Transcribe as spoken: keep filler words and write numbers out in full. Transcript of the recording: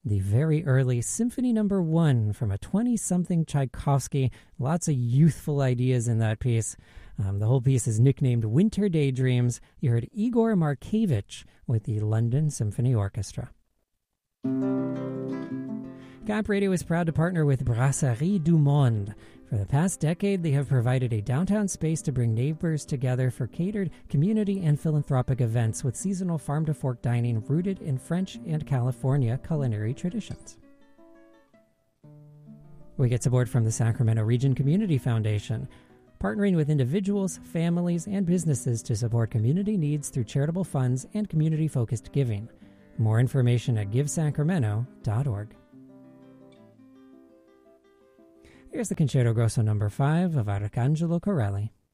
the very early Symphony Number One from a twenty-something Tchaikovsky. Lots of youthful ideas in that piece. Um, the whole piece is nicknamed Winter Daydreams. You heard Igor Markevich with the London Symphony Orchestra. Gap Radio is proud to partner with Brasserie du Monde. For the past decade, they have provided a downtown space to bring neighbors together for catered community and philanthropic events with seasonal farm-to-fork dining rooted in French and California culinary traditions. We get support from the Sacramento Region Community Foundation, partnering with individuals, families, and businesses to support community needs through charitable funds and community-focused giving. More information at give sacramento dot org. Here's the Concerto Grosso number five of Arcangelo Corelli.